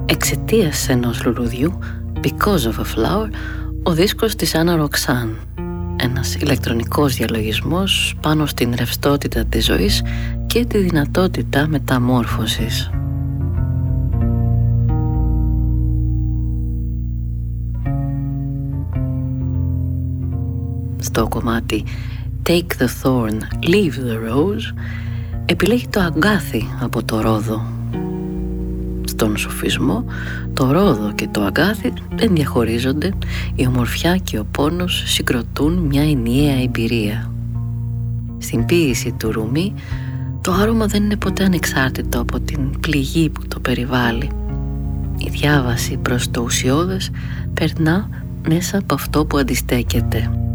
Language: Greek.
Εξαιτίας ενός λουλουδιού, Because of a Flower, ο δίσκος της Anna Roxanne. Ένας ηλεκτρονικός διαλογισμός πάνω στην ρευστότητα της ζωής και τη δυνατότητα μεταμόρφωσης. Στο κομμάτι Take the Thorn, Leave the Rose επιλέγει το αγκάθι από το ρόδο. Στον σουφισμό, το ρόδο και το αγκάθι δεν διαχωρίζονται, η ομορφιά και ο πόνος συγκροτούν μια ενιαία εμπειρία. Στην ποίηση του Ρουμί, το άρωμα δεν είναι ποτέ ανεξάρτητο από την πληγή που το περιβάλλει. Η διάβαση προς το ουσιώδες περνά μέσα από αυτό που αντιστέκεται.